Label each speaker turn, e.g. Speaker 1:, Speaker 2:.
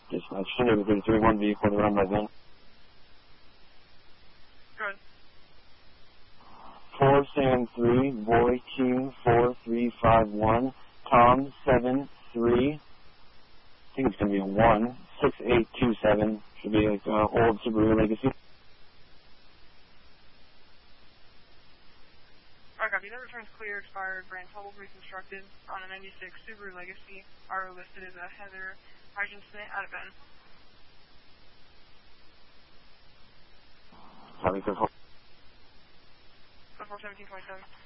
Speaker 1: Dispatch, Sunday 331 vehicle run by then.
Speaker 2: Good.
Speaker 1: 4 Sam 3, Boy Q 4351, Tom 73, I think it's going to be a 1, 6827, should be like old Subaru Legacy.
Speaker 2: Alright, copy. That return's clear, expired, brand total, reconstructed on a 96 Subaru Legacy. RO listed as a Heather Smith out of Benton.
Speaker 1: Copy,
Speaker 2: 41727.